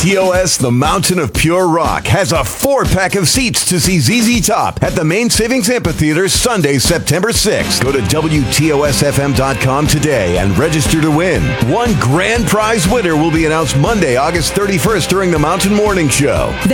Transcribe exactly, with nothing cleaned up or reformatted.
T O S, the Mountain of Pure Rock, has a four-pack of seats to see Z Z Top at the Main Savings Amphitheater Sunday, September sixth. Go to W T O S F M dot com today and register to win. One grand prize winner will be announced Monday, August thirty-first during the Mountain Morning Show.